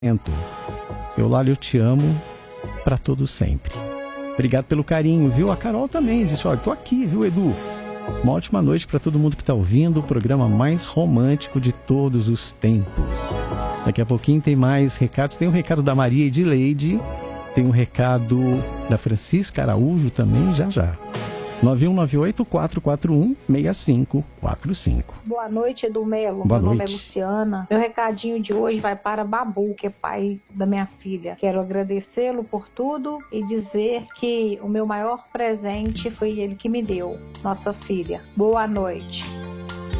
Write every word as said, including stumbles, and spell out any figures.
Eulália, eu te amo para todo sempre. Obrigado pelo carinho, viu? A Carol também disse, olha, tô aqui, viu, Edu? Uma ótima noite para todo mundo que está ouvindo o programa mais romântico de todos os tempos. Daqui a pouquinho tem mais recados. Tem um recado da Maria Edileide, tem um recado da Francisca Araújo também, já já. nove um nove oito, quatro quatro um, seis cinco quatro cinco. Boa noite, Edu Melo. Boa Meu noite. nome é Luciana. Meu recadinho de hoje vai para Babu, que é pai da minha filha. Quero agradecê-lo por tudo e dizer que o meu maior presente foi ele que me deu, nossa filha. Boa noite.